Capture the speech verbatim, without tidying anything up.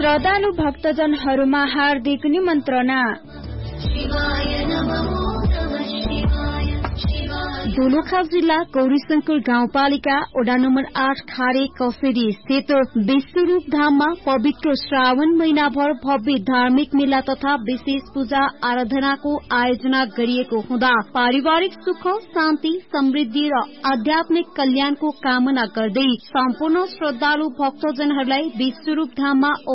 श्रद्धालु भक्तजनहरूमा हार्दिक निमन्त्रणा। दोलखा जिल्ला गौरीशंकर गाउँपालिका वडा नम्बर आठ खारे कसेरी स्थित विश्वरूप धाममा पवित्र श्रावण महिनाभर भव्य धार्मिक मेला तथा विशेष पूजा आराधनाको आयोजना गरिएको हुँदा पारिवारिक सुख शान्ति समृद्धि र आध्यात्मिक कल्याणको कामना गर्दै सम्पूर्ण श्रद्धालु भक्तजनहरूलाई विश्वरूप धाममा